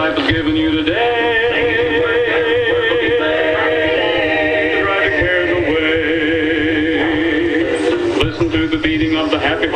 life has given you today. To drive your cares away. Listen to the beating of the happy heart.